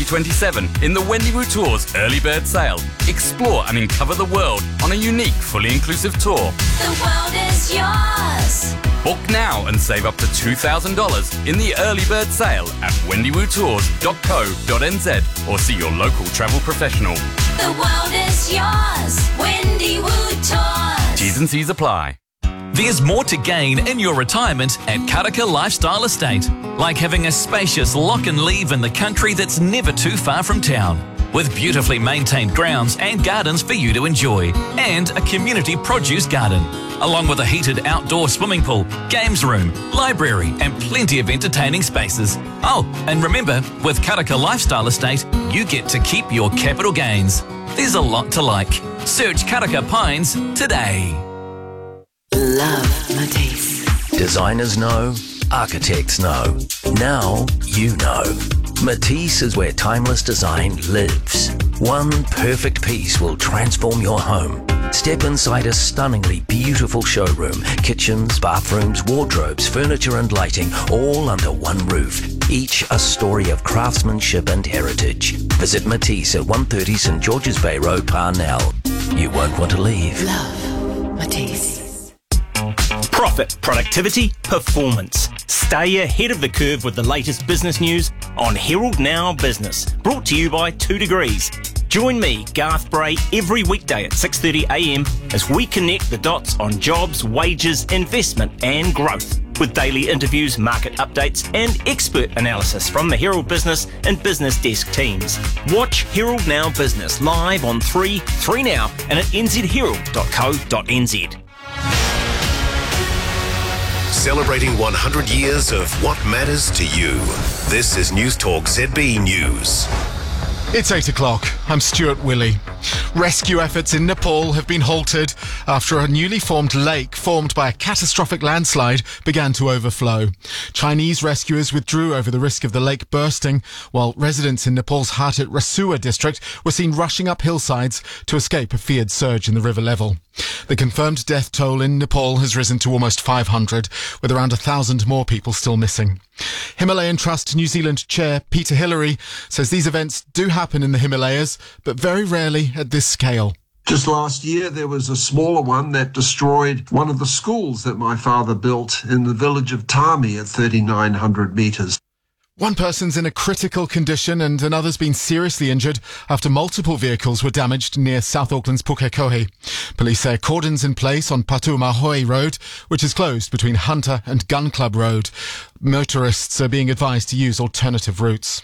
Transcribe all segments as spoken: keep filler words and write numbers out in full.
twenty-seven in the Wendiwoo Tours Early Bird Sale. Explore and uncover the world on a unique, fully inclusive tour. The world is yours. Book now and save up to two thousand dollars in the Early Bird Sale at wendiwoo tours dot co dot n z or see your local travel professional. The world is yours. Wendiwoo Tours. T's and C's apply. There's more to gain in your retirement at Karaka Lifestyle Estate, like having a spacious lock and leave in the country that's never too far from town, with beautifully maintained grounds and gardens for you to enjoy, and a community produce garden, along with a heated outdoor swimming pool, games room, library and plenty of entertaining spaces. Oh, and remember, with Karaka Lifestyle Estate, you get to keep your capital gains. There's a lot to like. Search Karaka Pines today. Love Matisse. Designers know, architects know. Now you know. Matisse is where timeless design lives. One perfect piece will transform your home. Step inside a stunningly beautiful showroom. Kitchens, bathrooms, wardrobes, furniture and lighting, all under one roof. Each a story of craftsmanship and heritage. Visit Matisse at one thirty St George's Bay Road, Parnell. You won't want to leave. Love Matisse. Profit, productivity, performance. Stay ahead of the curve with the latest business news on Herald Now Business. Brought to you by Two Degrees. Join me, Garth Bray, every weekday at six thirty a m as we connect the dots on jobs, wages, investment and growth. With daily interviews, market updates and expert analysis from the Herald Business and Business Desk teams. Watch Herald Now Business live on three, three Now and at n z herald dot co dot n z. Celebrating one hundred years of what matters to you. This is News Talk Z B News. It's eight o'clock. I'm Stuart Willey. Rescue efforts in Nepal have been halted after a newly formed lake formed by a catastrophic landslide began to overflow. Chinese rescuers withdrew over the risk of the lake bursting, while residents in Nepal's Hatit Rasuwa district were seen rushing up hillsides to escape a feared surge in the river level. The confirmed death toll in Nepal has risen to almost five hundred, with around a thousand more people still missing. Himalayan Trust New Zealand Chair Peter Hillary says these events do happen in the Himalayas, but very rarely at this scale. Just last year, there was a smaller one that destroyed one of the schools that my father built in the village of Tami at thirty-nine hundred metres. One person's in a critical condition and another's been seriously injured after multiple vehicles were damaged near South Auckland's Pukekohe. Police say cordons in place on Patumahoi Road, which is closed between Hunter and Gun Club Road. Motorists are being advised to use alternative routes.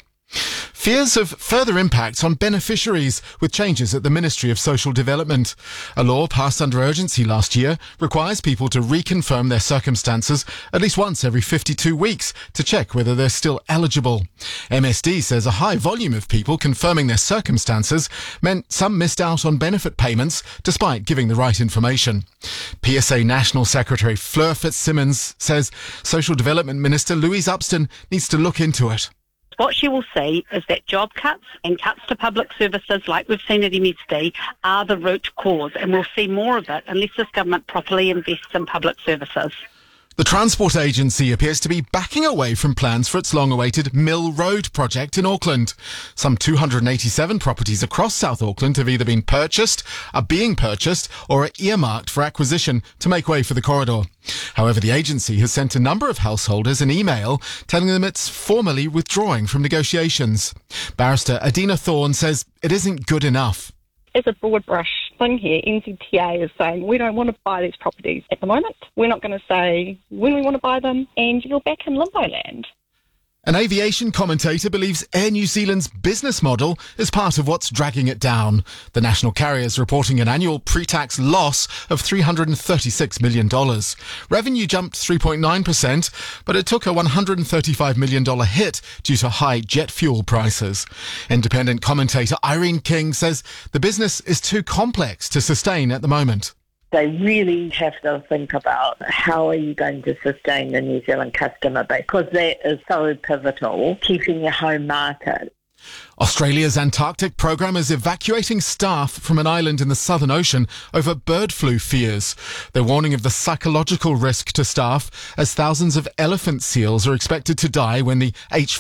Fears of further impacts on beneficiaries with changes at the Ministry of Social Development. A law passed under urgency last year requires people to reconfirm their circumstances at least once every fifty-two weeks to check whether they're still eligible. M S D says a high volume of people confirming their circumstances meant some missed out on benefit payments despite giving the right information. P S A National Secretary Fleur Fitzsimmons says Social Development Minister Louise Upston needs to look into it. What she will see is that job cuts and cuts to public services like we've seen at M S D are the root cause, and we'll see more of it unless this government properly invests in public services. The Transport Agency appears to be backing away from plans for its long-awaited Mill Road project in Auckland. Some two hundred eighty-seven properties across South Auckland have either been purchased, are being purchased, or are earmarked for acquisition to make way for the corridor. However, the agency has sent a number of householders an email telling them it's formally withdrawing from negotiations. Barrister Adina Thorne says it isn't good enough. As a broad brush thing here, N Z T A is saying we don't want to buy these properties at the moment. We're not going to say when we want to buy them, and you're back in limbo land. An aviation commentator believes Air New Zealand's business model is part of what's dragging it down. The national carrier is reporting an annual pre-tax loss of three hundred thirty-six million dollars. Revenue jumped three point nine percent, but it took a one hundred thirty-five million dollars hit due to high jet fuel prices. Independent commentator Irene King says the business is too complex to sustain at the moment. They really have to think about how are you going to sustain the New Zealand customer base, because that is so pivotal, keeping your home market. Australia's Antarctic program is evacuating staff from an island in the Southern Ocean over bird flu fears. They're warning of the psychological risk to staff as thousands of elephant seals are expected to die when the H